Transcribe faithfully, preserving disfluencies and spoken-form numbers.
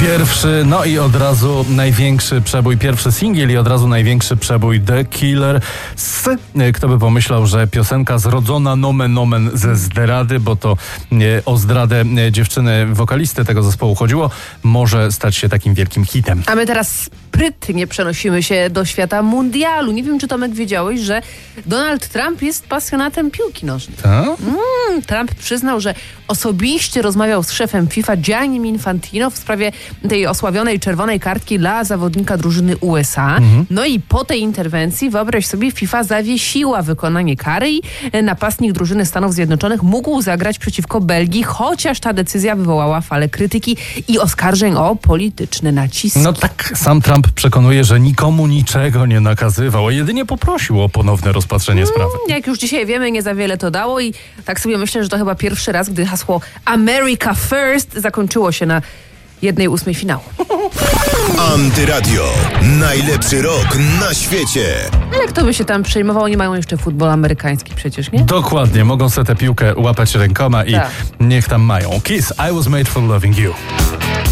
Pierwszy, no i od razu największy przebój, pierwszy singiel i od razu największy przebój The Killer. Kto by pomyślał, że piosenka zrodzona nomen omen ze zdrady, bo to o zdradę dziewczyny wokalisty tego zespołu chodziło, może stać się takim wielkim hitem. A my teraz sprytnie przenosimy się do świata mundialu. Nie wiem, czy Tomek wiedziałeś, że Donald Trump jest pasjonatem piłki nożnej. Tak? Mm, Trump przyznał, że osobiście rozmawiał z szefem FIFA Giannim Infantino w sprawie tej osławionej czerwonej kartki dla zawodnika drużyny U S A. Mhm. No i po tej interwencji, wyobraź sobie, FIFA zawiesiła wykonanie kary i napastnik drużyny Stanów Zjednoczonych mógł zagrać przeciwko Belgii, chociaż ta decyzja wywołała falę krytyki i oskarżeń o polityczny nacisk. No tak, sam Trump przekonuje, że nikomu niczego nie nakazywał, a jedynie poprosił o ponowne rozpatrzenie mm, sprawy. Jak już dzisiaj wiemy, nie za wiele to dało i tak sobie myślę, że to chyba pierwszy raz, gdy hasło America First zakończyło się na jednej ósmej finału. Antyradio. Najlepszy rok na świecie. Ale kto by się tam przejmował? Oni mają jeszcze futbol amerykański przecież, nie? Dokładnie. Mogą sobie tę piłkę łapać rękoma i tak. niech tam mają. Kiss, I was made for loving you.